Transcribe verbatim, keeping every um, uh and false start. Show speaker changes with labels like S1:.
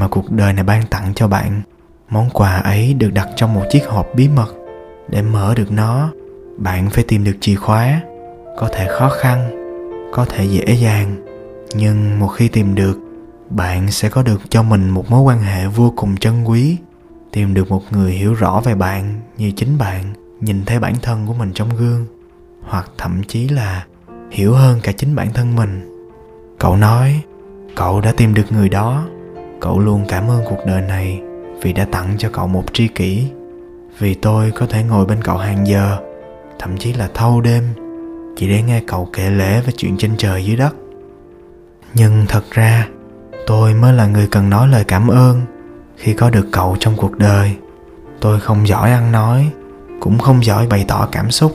S1: mà cuộc đời này ban tặng cho bạn. Món quà ấy được đặt trong một chiếc hộp bí mật. Để mở được nó, bạn phải tìm được chìa khóa. Có thể khó khăn, có thể dễ dàng, nhưng một khi tìm được, bạn sẽ có được cho mình một mối quan hệ vô cùng trân quý. Tìm được một người hiểu rõ về bạn như chính bạn nhìn thấy bản thân của mình trong gương, hoặc thậm chí là hiểu hơn cả chính bản thân mình. Cậu nói cậu đã tìm được người đó. Cậu luôn cảm ơn cuộc đời này vì đã tặng cho cậu một tri kỷ. Vì tôi có thể ngồi bên cậu hàng giờ, thậm chí là thâu đêm, chỉ để nghe cậu kể lể về chuyện trên trời dưới đất. Nhưng thật ra tôi mới là người cần nói lời cảm ơn khi có được cậu trong cuộc đời. Tôi không giỏi ăn nói, cũng không giỏi bày tỏ cảm xúc,